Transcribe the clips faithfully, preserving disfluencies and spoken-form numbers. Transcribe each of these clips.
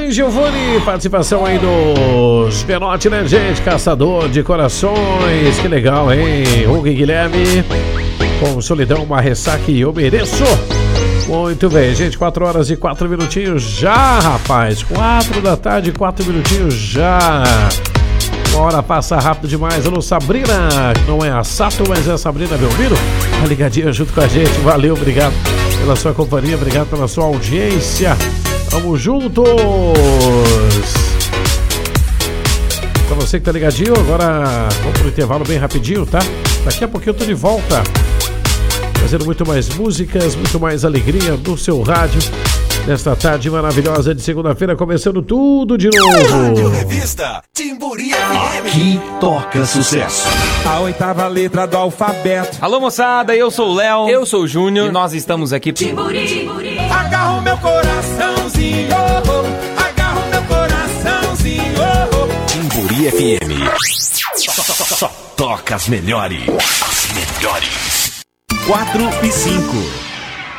Luiz Giovanni, participação aí dos Benote, né, gente? Caçador de corações, que legal, hein? Hugo e Guilherme, com Solidão, uma ressaca e eu mereço. Muito bem, gente, quatro horas e quatro minutinhos já, rapaz. quatro da tarde, quatro minutinhos já. Uma hora passa rápido demais. Alô, Sabrina, não é a Sato, mas é a Sabrina Belmiro. Tá ligadinha junto com a gente. Valeu, obrigado pela sua companhia, obrigado pela sua audiência. Vamos juntos. Pra você que tá ligadinho, agora vamos pro intervalo bem rapidinho, tá? Daqui a pouquinho eu tô de volta, fazendo muito mais músicas, muito mais alegria no seu rádio. Nesta tarde maravilhosa de segunda-feira, começando tudo de novo. Rádio Revista Timburi F M. Aqui toca sucesso. A oitava letra do alfabeto. Alô, moçada, eu sou o Léo. Eu sou o Júnior. E nós estamos aqui. Timburi. Agarra o meu coraçãozinho. Agarra o meu coraçãozinho. Timburi F M. Só, só, só, só toca as melhores. As melhores. quatro e cinco.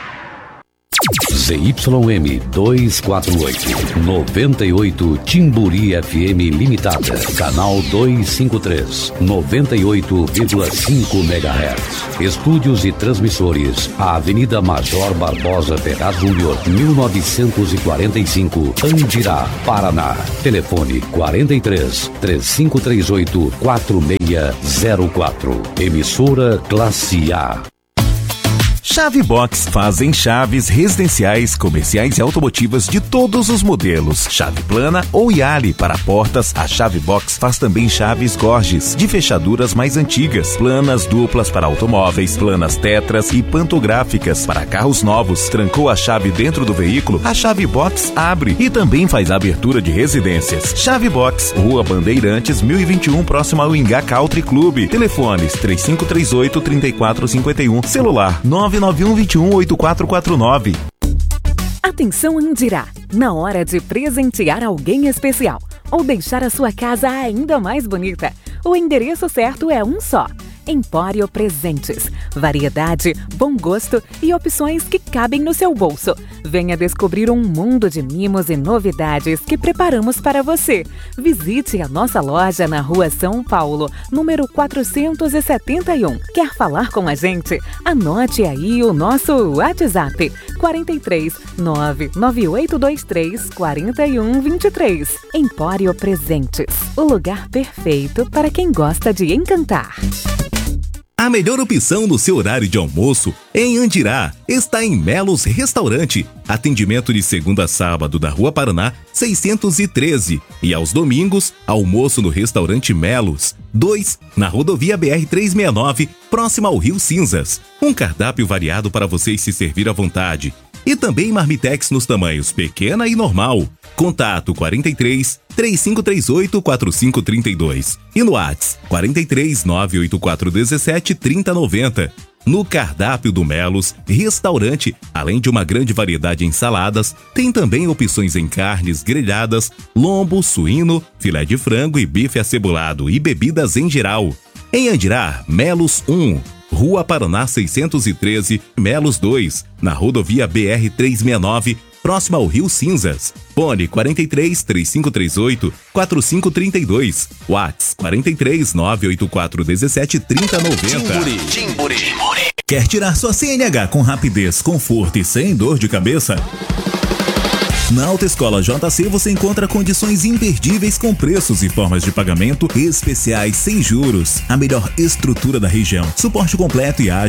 Z Y M duzentos e quarenta e oito, noventa e oito Timburi F M Limitada, canal duzentos e cinquenta e três, noventa e oito vírgula cinco megahertz. Estúdios e transmissores, a Avenida Major Barbosa Ferraz Júnior, mil novecentos e quarenta e cinco, Andirá, Paraná. Telefone quarenta e três, três cinco três oito, quatro seis zero quatro. Emissora Classe A. Chave Box fazem chaves residenciais, comerciais e automotivas de todos os modelos. Chave plana ou Yali para portas, a Chave Box faz também chaves Gorges, de fechaduras mais antigas, planas duplas para automóveis, planas tetras e pantográficas para carros novos. Trancou a chave dentro do veículo? A Chave Box abre e também faz a abertura de residências. Chave Box, Rua Bandeirantes, mil e vinte e um, próximo ao Ingá Country Club. Telefones três cinco três oito, três quatro cinco um, celular nove nove um, dois um, oito quatro quatro nove. Atenção, Andirá! Na hora de presentear alguém especial ou deixar a sua casa ainda mais bonita, o endereço certo é um só. Empório Presentes. Variedade, bom gosto e opções que cabem no seu bolso. Venha descobrir um mundo de mimos e novidades que preparamos para você. Visite a nossa loja na Rua São Paulo, número quatrocentos e setenta e um. Quer falar com a gente? Anote aí o nosso WhatsApp: quarenta e três, nove nove oito dois três, quarenta e um vinte e três. Empório Presentes. O lugar perfeito para quem gosta de encantar. A melhor opção no seu horário de almoço em Andirá está em Melos Restaurante. Atendimento de segunda a sábado na Rua Paraná, seiscentos e treze. E aos domingos, almoço no restaurante Melos. dois, na rodovia B R trezentos e sessenta e nove, próxima ao Rio Cinzas. Um cardápio variado para vocês se servir à vontade. E também marmitex nos tamanhos pequena e normal. Contato quarenta e três, três cinco três oito, quatro cinco três dois e no WhatsApp quarenta e três, nove oito quatro um sete, três zero nove zero. No cardápio do Melos Restaurante, além de uma grande variedade em saladas, tem também opções em carnes grelhadas, lombo, suíno, filé de frango e bife acebolado e bebidas em geral. Em Andirá, Melos um, Rua Paraná seiscentos e treze, Melos dois, na rodovia B R trezentos e sessenta e nove, próxima ao Rio Cinzas. Fone quarenta e três, três cinco três oito, quatro cinco três dois. WhatsApp quarenta e três, nove oito quatro um sete, três zero nove zero. Timburi. Timburi. Quer tirar sua C N H com rapidez, conforto e sem dor de cabeça? Na Autoescola J C você encontra condições imperdíveis com preços e formas de pagamento especiais sem juros. A melhor estrutura da região, suporte completo e ágil